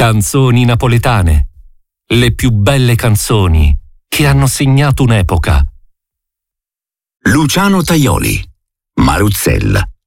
Canzoni napoletane. Le più belle canzoni che hanno segnato un'epoca. Luciano Tajoli, Maruzzella.